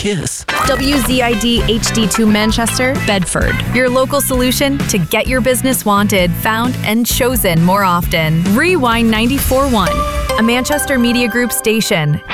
kiss. WZID HD2 Manchester, Bedford. Your local solution to get your business wanted, found, and chosen more often. Rewind 94.1, a Manchester Media Group station.